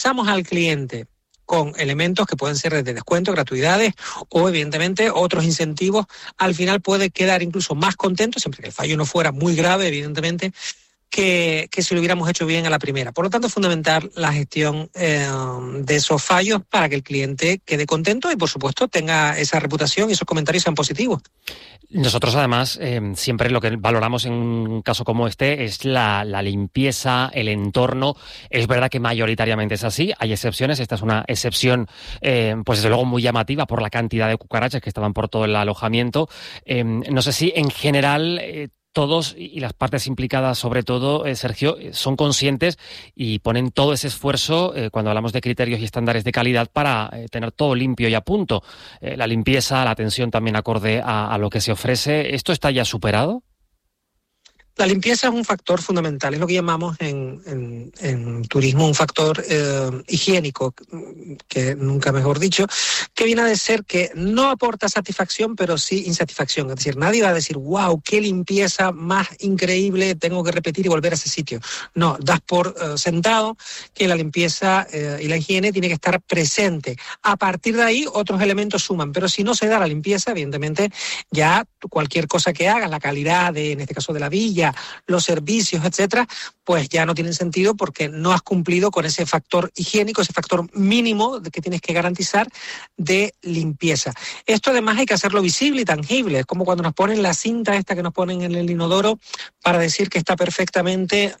Pasamos al cliente con elementos que pueden ser de descuento, gratuidades o evidentemente otros incentivos. Al final puede quedar incluso más contento, siempre que el fallo no fuera muy grave, evidentemente, que si lo hubiéramos hecho bien a la primera. Por lo tanto, es fundamental la gestión de esos fallos para que el cliente quede contento y, por supuesto, tenga esa reputación y esos comentarios sean positivos. Nosotros, además, siempre lo que valoramos en un caso como este es la limpieza, el entorno. Es verdad que mayoritariamente es así, hay excepciones. Esta es una excepción, pues desde luego muy llamativa por la cantidad de cucarachas que estaban por todo el alojamiento. No sé si en general todos y las partes implicadas, sobre todo, Sergio, son conscientes y ponen todo ese esfuerzo cuando hablamos de criterios y estándares de calidad para tener todo limpio y a punto. La limpieza, la atención también acorde a lo que se ofrece. ¿Esto está ya superado? La limpieza es un factor fundamental, es lo que llamamos en turismo un factor higiénico, que nunca mejor dicho, que viene a ser que no aporta satisfacción, pero sí insatisfacción. Es decir, nadie va a decir, wow, qué limpieza más increíble, tengo que repetir y volver a ese sitio. No, das por sentado que la limpieza y la higiene tiene que estar presente. A partir de ahí, otros elementos suman, pero si no se da la limpieza, evidentemente, ya cualquier cosa que hagas, la calidad de, en este caso, de la villa, los servicios, etcétera, pues ya no tienen sentido porque no has cumplido con ese factor higiénico, ese factor mínimo que tienes que garantizar de limpieza. Esto además hay que hacerlo visible y tangible. Es como cuando nos ponen la cinta esta que nos ponen en el inodoro para decir que está perfectamente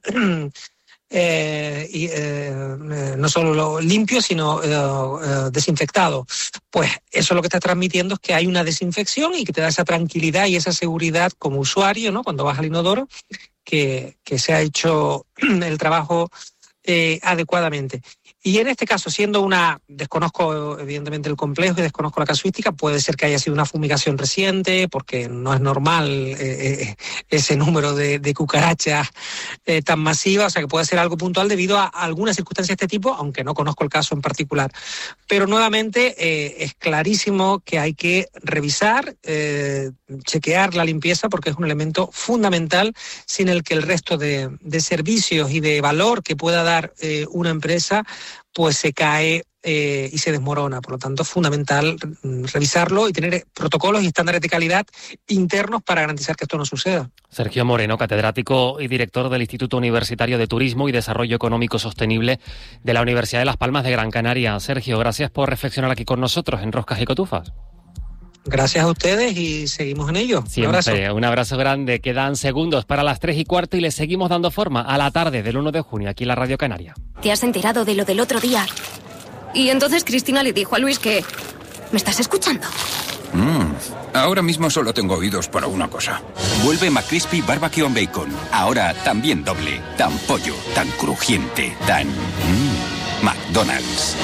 no solo limpio, sino desinfectado. Pues eso lo que está transmitiendo es que hay una desinfección y que te da esa tranquilidad y esa seguridad como usuario, ¿no? Cuando vas al inodoro, que se ha hecho el trabajo adecuadamente. Y en este caso, desconozco evidentemente el complejo y desconozco la casuística, puede ser que haya sido una fumigación reciente, porque no es normal ese número de cucarachas tan masiva, o sea que puede ser algo puntual debido a alguna circunstancia de este tipo, aunque no conozco el caso en particular. Pero nuevamente es clarísimo que hay que revisar, chequear la limpieza, porque es un elemento fundamental sin el que el resto de servicios y de valor que pueda dar una empresa pues se cae y se desmorona. Por lo tanto, es fundamental revisarlo y tener protocolos y estándares de calidad internos para garantizar que esto no suceda. Sergio Moreno, catedrático y director del Instituto Universitario de Turismo y Desarrollo Económico Sostenible de la Universidad de Las Palmas de Gran Canaria. Sergio, gracias por reflexionar aquí con nosotros en Roscas y Cotufas. Gracias a ustedes y seguimos en ello. Siempre, un abrazo grande. Quedan segundos para las 3:15 y le seguimos dando forma a la tarde del 1 de junio aquí en la Radio Canaria. ¿Te has enterado de lo del otro día? Y entonces Cristina le dijo a Luis que... ¿Me estás escuchando? Ahora mismo solo tengo oídos para una cosa. Vuelve McCrispy Barbecue and Bacon. Ahora también doble. Tan pollo, tan crujiente, tan... McDonald's.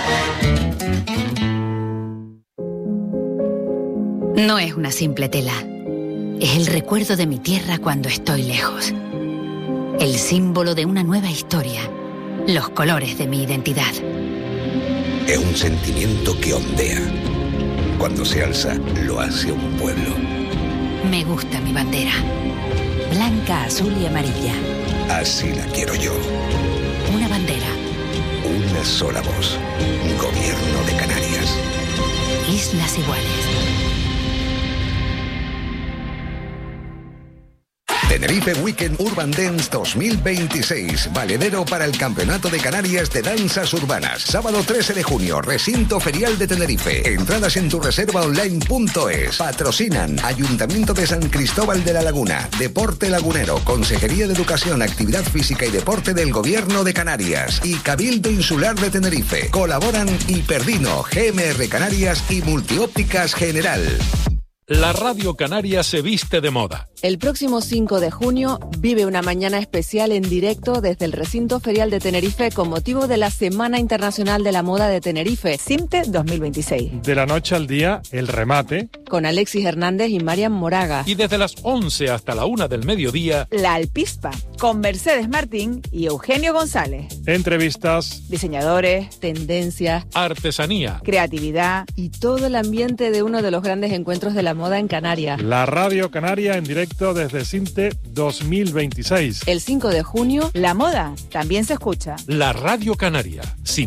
No es una simple tela. Es el recuerdo de mi tierra cuando estoy lejos. El símbolo de una nueva historia. Los colores de mi identidad. Es un sentimiento que ondea. Cuando se alza, lo hace un pueblo. Me gusta mi bandera. Blanca, azul y amarilla. Así la quiero yo. Una bandera. Una sola voz. Gobierno de Canarias. Islas Iguales. Tenerife Weekend Urban Dance 2026, valedero para el Campeonato de Canarias de Danzas Urbanas. Sábado 13 de junio, Recinto Ferial de Tenerife. Entradas en tureservaonline.es. Patrocinan Ayuntamiento de San Cristóbal de la Laguna, Deporte Lagunero, Consejería de Educación, Actividad Física y Deporte del Gobierno de Canarias y Cabildo Insular de Tenerife. Colaboran Hiperdino, GMR Canarias y Multiópticas General. La Radio Canaria se viste de moda. El próximo 5 de junio vive una mañana especial en directo desde el Recinto Ferial de Tenerife con motivo de la Semana Internacional de la Moda de Tenerife, CIMTE 2026. De la noche al día, el remate. Con Alexis Hernández y Marian Moraga. Y desde las 11 hasta la 1 del mediodía, La Alpispa, con Mercedes Martín y Eugenio González. Entrevistas. Diseñadores, tendencias, artesanía, creatividad y todo el ambiente de uno de los grandes encuentros de la moda en Canarias. La Radio Canaria en directo desde CIMTE 2026. El 5 de junio, la moda también se escucha. La Radio Canaria.